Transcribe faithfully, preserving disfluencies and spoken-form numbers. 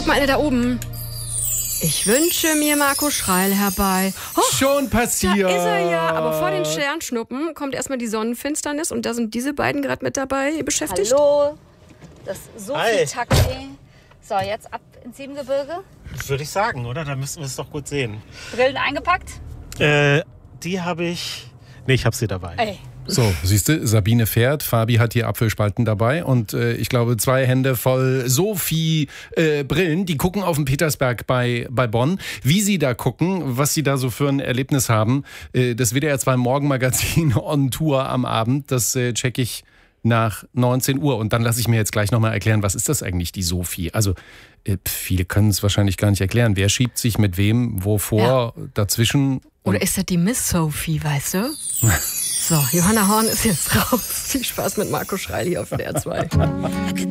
Guck mal, eine da oben. Ich wünsche mir Marco Schreil herbei. Oh, schon passiert. Da ist er ja. Aber vor den Sternschnuppen kommt erstmal die Sonnenfinsternis und da sind diese beiden gerade mit dabei beschäftigt. Hallo, das Sophie-Taxi. So, jetzt ab ins Siebengebirge. Würde ich sagen, oder? Da müssen wir es doch gut sehen. Brillen eingepackt? Äh, die habe ich... Nee, ich habe sie dabei. Ey. So, siehst du, Sabine fährt, Fabi hat hier Apfelspalten dabei und äh, ich glaube zwei Hände voll Sophie äh, Brillen, die gucken auf den Petersberg bei, bei Bonn. Wie sie da gucken, was sie da so für ein Erlebnis haben, äh, das W D R zwei Morgenmagazin on Tour am Abend, das äh, check ich nach neunzehn Uhr und dann lasse ich mir jetzt gleich nochmal erklären, was ist das eigentlich, die Sophie? Also äh, viele können es wahrscheinlich gar nicht erklären. Wer schiebt sich mit wem, wovor, ja. dazwischen? Oder ist das die Miss Sophie, weißt du? So, Johanna Horn ist jetzt raus. Viel Spaß mit Marco Schreil hier auf W D R zwei.